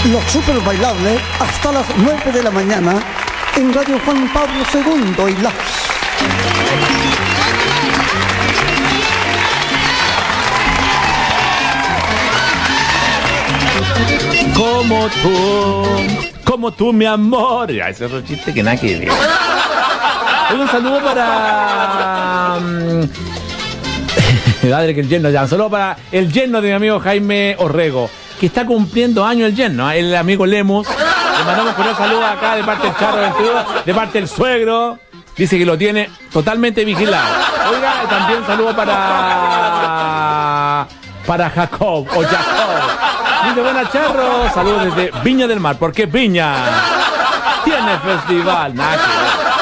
Los super bailables hasta las 9 de la mañana en Radio Juan Pablo II y las. Como tú, mi amor. Ya, ese es otro chiste que nada que ver. Un saludo para... Madre que el yerno, ya. Un saludo para el yerno de mi amigo Jaime Orrego, que está cumpliendo años el yerno, el amigo Lemus. Le mandamos un saludo acá de parte del Charro Ventura, de parte del suegro. Dice que lo tiene totalmente vigilado. Oiga, también saludo para Jacob o Jacob. Dice, buenas Charro, saludos desde Viña del Mar. ¿Por qué Viña? Tiene festival. Nada que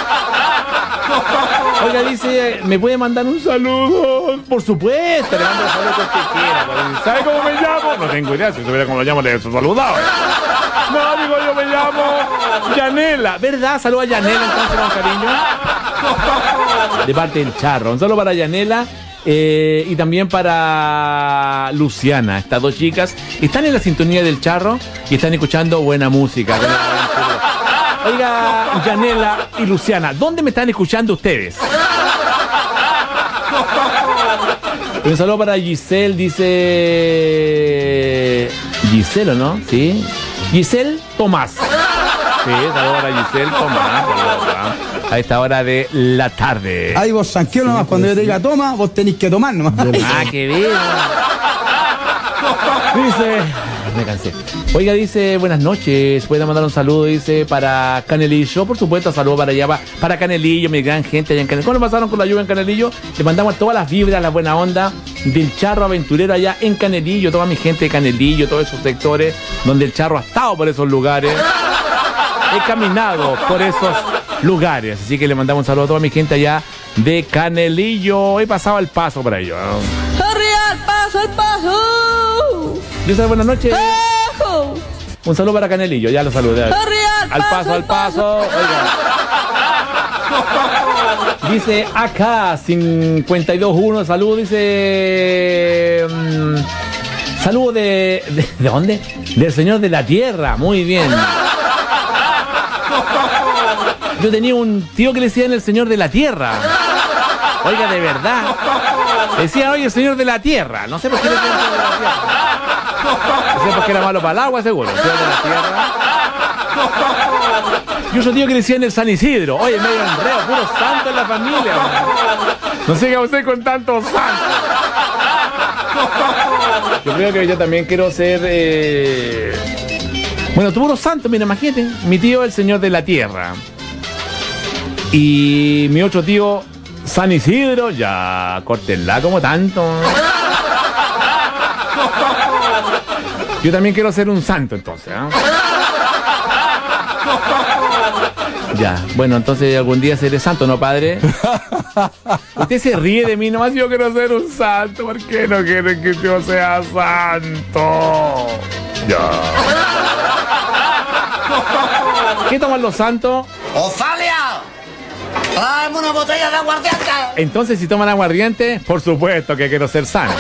ver. Oiga, dice, ¿me puede mandar un saludo? Por supuesto, le mando un saludo que usted quiera. ¿Sabe cómo me llamo? No tengo idea, si supiera cómo lo llamo, le he saludado. No, digo, yo me llamo Yanela. ¿Verdad? Saludo a Yanela entonces con cariño. De parte del Charro. Un saludo para Yanela. Y también para Luciana. Estas dos chicas están en la sintonía del Charro y están escuchando buena música. Oiga, Yanela y Luciana, ¿dónde me están escuchando ustedes? Un saludo para Giselle, dice... Giselle, ¿o no? Sí. Giselle Tomás. Sí, saludo para Giselle Tomás. A esta hora de la tarde. Ahí vos tranquilo nomás, cuando yo te diga toma, vos tenés que tomar nomás. Ah, qué bien. Dice, me cansé. Oiga, dice, buenas noches. Puede mandar un saludo, dice, para Canelillo. Por supuesto, saludo para allá, para Canelillo, mi gran gente allá en Canelillo. ¿Cómo pasaron con la lluvia en Canelillo? Le mandamos todas las vibras, la buena onda del Charro Aventurero allá en Canelillo. Toda mi gente de Canelillo, todos esos sectores donde el Charro ha estado por esos lugares. He caminado por esos lugares. Así que le mandamos un saludo a toda mi gente allá de Canelillo. He pasado el paso para ello. ¡Arriba, el paso! Dice, buenas noches. Un saludo para Canelillo, ya lo saludé. Al paso. Oiga. Dice acá 52.1, saludo, dice saludo ¿de dónde? Del Señor de la Tierra, muy bien. Yo tenía un tío que le decían el Señor de la Tierra. Oiga, de verdad. Decía, oye, el Señor de la Tierra. No sé por qué le decían el Señor de la Tierra. No sé por qué era malo para el agua, seguro. El Señor de la Tierra. Y otro tío que le decían el San Isidro. Oye, medio enredo, puro santo en la familia. No sé qué usted con tantos santos. Yo creo que yo también quiero ser... Bueno, tuvo unos santos, mira, imagínate. Mi tío, el Señor de la Tierra. Y mi otro tío, San Isidro, ya, córtenla como tanto. Yo también quiero ser un santo, entonces, ¿eh? Ya, bueno, entonces algún día seré santo, ¿no, padre? Usted se ríe de mí, nomás yo quiero ser un santo. ¿Por qué no quieren que yo sea santo? Ya. ¿Qué toman los santos? ¡Ofalia! ¡Tráeme una botella de aguardiente! Entonces, si toman aguardiente, por supuesto que quiero ser santo.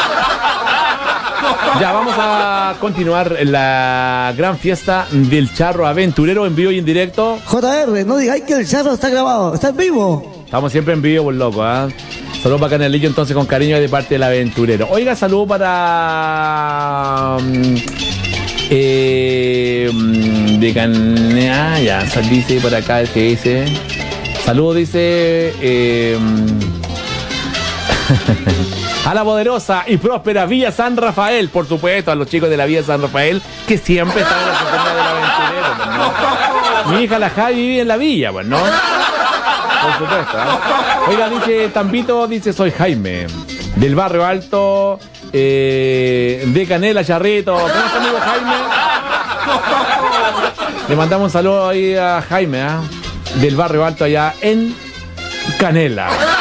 Ya, vamos a continuar la gran fiesta del Charro Aventurero en vivo y en directo. JR, no digáis que el Charro está grabado, está en vivo. Estamos siempre en vivo, por loco, ¿eh? Saludos para Canelillo, entonces, con cariño de parte del Aventurero. Oiga, saludo para... ya, dice por acá el que dice... Saludos, dice... a la poderosa y próspera Villa San Rafael, por supuesto, a los chicos de la Villa San Rafael, que siempre están en la sintonía del Aventurero, pues, ¿no? Mi hija la Javi vive en la villa, pues, ¿no? Por supuesto, ¿eh? Oiga, dice Tampito, dice, soy Jaime, del barrio alto, de Canela, Charrito. ¿Cómo está, amigo Jaime? Le mandamos un saludo ahí a Jaime, ¿eh? Del barrio alto allá en Canela.